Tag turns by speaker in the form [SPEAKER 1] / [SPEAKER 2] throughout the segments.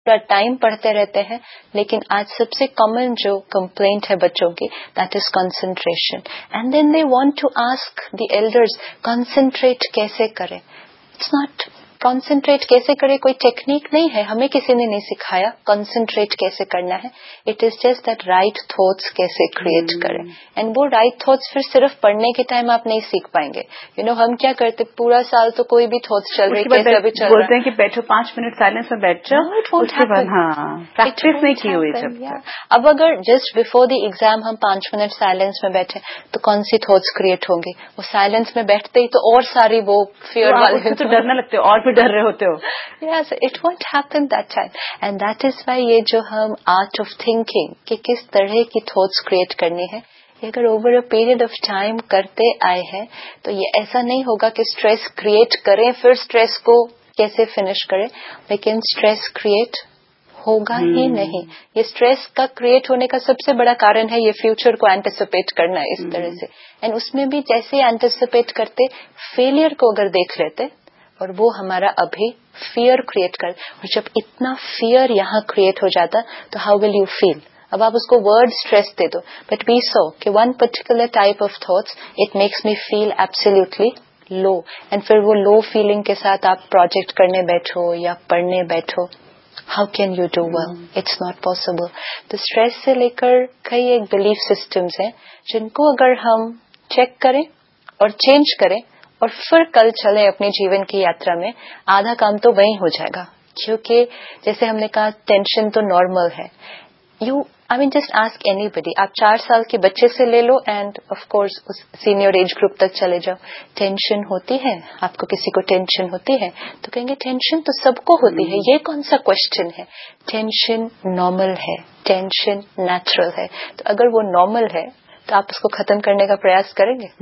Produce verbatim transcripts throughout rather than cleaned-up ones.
[SPEAKER 1] پورا ٹائم پڑھتے رہتے ہیں، لیکن آج سب سے کامن جو کمپلینٹ ہے بچوں کی that is concentration. And then they want to ask the elders concentrate کیسے کریں. اٹس ناٹ کنسنٹریٹ کیسے کرے کوئی ٹیکنیک نہیں ہے، ہمیں کسی نے نہیں سکھایا کنسنٹریٹ کیسے کرنا ہے. It is just that right thoughts کیسے کریٹ کریں. اینڈ وہ رائٹ تھاٹس پھر صرف پڑھنے کے ٹائم آپ نہیں سیکھ پائیں گے. یو نو ہم کیا کرتے پورا سال تو کوئی بھی تھاٹس چل رہے کیسے ابھی چل رہا ہے،
[SPEAKER 2] بولتے ہیں کہ بیٹھو پانچ منٹ سائلنس میں بیٹھ جاؤ، پریکٹس نہیں کی ہوئی جب.
[SPEAKER 1] اب اگر جسٹ بفور دی ایگزام ہم پانچ منٹ سائلنس میں بیٹھے تو کون سی تھاٹس کریٹ ہوں گے. وہ سائلنس میں بیٹھتے ہی تو اور ساری وہ فیئر والے
[SPEAKER 2] تو ڈرنے لگتے ہو اور ڈر رہے ہوتے ہو.
[SPEAKER 1] Yes, it won't happen that time. And that is why یہ جو ہم آرٹ آف تھنکنگ کہ کس طرح کی تھاٹس کریٹ کرنی ہے، یہ اگر over a period of time کرتے آئے ہیں تو یہ ایسا نہیں ہوگا کہ اسٹریس کریٹ کریں پھر اسٹریس کو کیسے فنش کریں، لیکن اسٹریس کریٹ ہوگا ہی نہیں. یہ اسٹریس کا کریٹ ہونے کا سب سے بڑا کارن ہے یہ فیوچر کو اینٹیسپیٹ کرنا اس طرح سے. اینڈ اس میں بھی جیسے اینٹیسپیٹ کرتے فیلئر کو اگر دیکھ لیتے اور وہ ہمارا ابھی فیئر کریٹ کر، اور جب اتنا فیئر یہاں کریٹ ہو جاتا تو ہاؤ ول یو فیل. اب آپ اس کو word stress they do, but we سو کہ one particular type of thoughts it makes me feel absolutely love. And پھر وہ لو فیلنگ کے ساتھ آپ پروجیکٹ کرنے بیٹھو یا پڑھنے بیٹھو، how can you do well? It's not possible. تو اسٹریس سے لے کر کئی ایک بلیف سسٹمز ہیں جن کو اگر ہم چیک کریں اور چینج کریں اور پھر کل چلیں اپنے جیون کی یاترا میں، آدھا کام تو وہیں ہو جائے گا. کیونکہ جیسے ہم نے کہا ٹینشن تو نارمل ہے. You I main just ask any بڈی، آپ چار سال کے بچے سے لے لو and of course senior age group تک چلے جاؤ، ٹینشن ہوتی ہے آپ کو، کسی کو ٹینشن ہوتی ہے تو کہیں گے ٹینشن تو سب کو ہوتی ہے، یہ کون سا کوشچن ہے. ٹینشن نارمل ہے، ٹینشن نیچرل ہے. تو اگر وہ نارمل ہے تو آپ اس کو ختم کرنے کا پریاس کریں گے.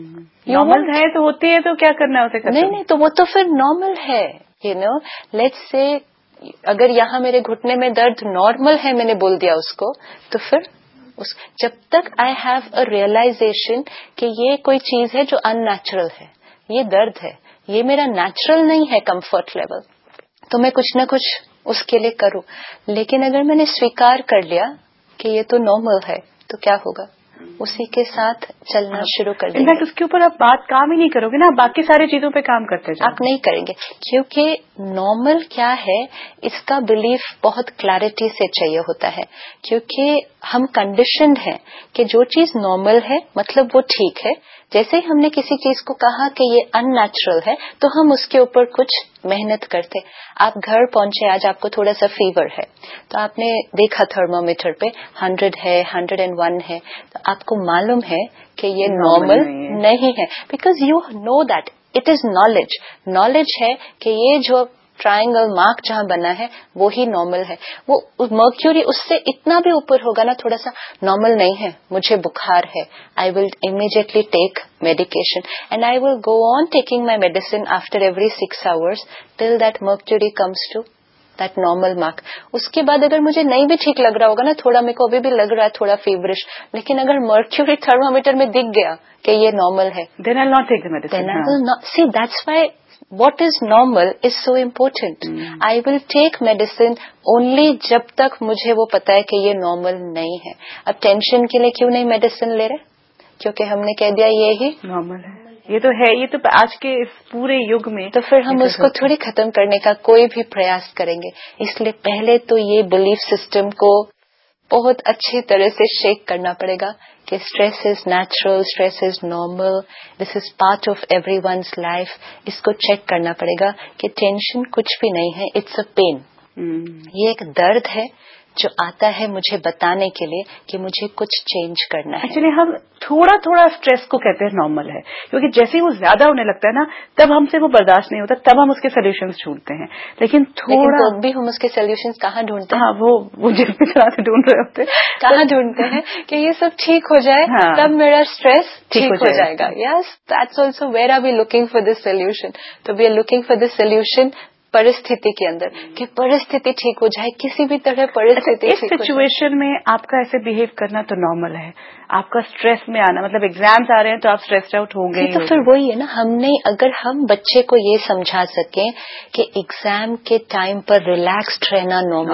[SPEAKER 2] نارمل ہے تو ہوتی ہے تو کیا کرنا ہے اسے ختم؟
[SPEAKER 1] نہیں نہیں، تو وہ تو پھر نارمل ہے. یو نو لیٹس سے اگر یہاں میرے گھٹنے میں درد نارمل ہے، میں نے بول دیا اس کو، تو پھر اس جب تک آئی ہیو اے ریئلائزیشن کہ یہ کوئی چیز ہے جو ان نیچرل ہے، یہ درد ہے، یہ میرا نیچرل نہیں ہے کمفرٹ لیول، تو میں کچھ نہ کچھ اس کے لیے کروں. لیکن اگر میں نے سویکار کر لیا کہ یہ تو نارمل ہے تو کیا ہوگا، اسی کے ساتھ چلنا شروع کر دیں گے.
[SPEAKER 2] اس کے اوپر آپ بات کام ہی نہیں کرو گے نا، آپ باقی ساری چیزوں پہ کام کرتے جاؤ.
[SPEAKER 1] آپ نہیں کریں گے کیونکہ نارمل کیا ہے اس کا بلیف بہت کلیئرٹی سے چاہیے ہوتا ہے. کیونکہ ہم کنڈیشنڈ ہیں کہ جو چیز نارمل ہے مطلب وہ ٹھیک ہے. جیسے ہی ہم نے کسی چیز کو کہا کہ یہ ان نیچرل ہے تو ہم اس کے اوپر کچھ محنت کرتے. آپ گھر پہنچے، آج آپ کو تھوڑا سا فیور ہے تو آپ نے دیکھا تھرمومیٹر پہ ہنڈریڈ ہے، ہنڈریڈ اینڈ ون ہے، تو آپ کو معلوم ہے کہ یہ نارمل نہیں ہے because you know that it is knowledge. Knowledge ہے کہ یہ جو ٹرائنگل مارک جہاں بنا ہے وہی نارمل ہے. وہ مرکیوری اس سے اتنا بھی اوپر ہوگا نا تھوڑا سا، نارمل نہیں ہے، مجھے بخار ہے، آئی will immediately take medication and I will go on taking my medicine after every six hours till that mercury comes to that normal mark. اس کے بعد اگر مجھے نہیں بھی ٹھیک لگ رہا ہوگا نا، تھوڑا میرے کو ابھی بھی لگ رہا ہے تھوڑا فیورش، لیکن اگر مرکیوری تھرمومیٹر میں دکھ گیا کہ یہ نارمل ہے،
[SPEAKER 2] then I'll not take the medicine.
[SPEAKER 1] then I will not. See, that's why what is normal is so important. mm. I will take medicine only جب تک مجھے وہ پتا ہے کہ یہ نارمل نہیں ہے. اب ٹینشن کے لیے کیوں نہیں میڈیسن لے رہے؟ کیونکہ ہم نے کہہ دیا یہی
[SPEAKER 2] نارمل ہے. یہ تو ہے، یہ تو آج کے اس پورے یگ میں،
[SPEAKER 1] تو پھر ہم اس کو تھوڑی ختم کرنے کا کوئی بھی پریاس کریں گے. اس لیے پہلے تو یہ بلیف سسٹم کو بہت اچھی طرح سے شیک کرنا پڑے گا کہ stress is natural, stress is normal, this is part of every one's life. اس کو چیک کرنا پڑے گا کہ ٹینشن کچھ بھی نہیں ہے، اٹس اے پین. یہ ایک درد ہے جو آتا ہے مجھے بتانے کے لیے کہ مجھے کچھ چینج کرنا ہے.
[SPEAKER 2] ایکچولی ہم تھوڑا تھوڑا اسٹریس کو کہتے ہیں نارمل ہے، کیونکہ جیسے ہی وہ زیادہ ہونے لگتا ہے نا تب ہم سے وہ برداشت نہیں ہوتا، تب ہم اس کے سولوشنز ڈھونڈتے ہیں. لیکن تھوڑا
[SPEAKER 1] بھی ہم اس کے سولوشنز کہاں ڈھونڈتے ہیں؟
[SPEAKER 2] ہاں وہ جس بھی طرح سے ڈھونڈ رہے ہوتے
[SPEAKER 1] کہاں ڈھونڈتے ہیں کہ یہ سب ٹھیک ہو جائے تب میرا اسٹریس ٹھیک ہو جائے گا. Yes that's also where are we looking for this solution. تو we are looking for this solution پرستھتی کے اندر کہ پرستھتی ٹھیک ہو جائے، کسی بھی طرح پرستھتی.
[SPEAKER 2] اس سچویشن میں آپ کا ایسے بہیو کرنا تو نارمل ہے. آپ کا اسٹریس میں آنا مطلب ایگزامز آ رہے ہیں تو آپ اسٹریسڈ آؤٹ ہوں گے.
[SPEAKER 1] تو پھر وہی ہے نا، ہم نے اگر ہم بچے کو یہ سمجھا سکیں کہ ایگزام کے ٹائم پر ریلیکسڈ رہنا نارمل